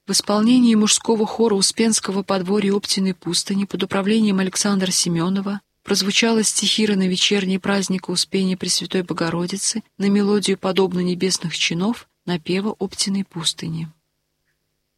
В исполнении мужского хора Успенского подворья Оптиной пустыни под управлением Александра Семенова прозвучала стихира на вечерний праздник Успения Пресвятой Богородицы на мелодию «Подобно небесных чинов» напева Оптиной пустыни.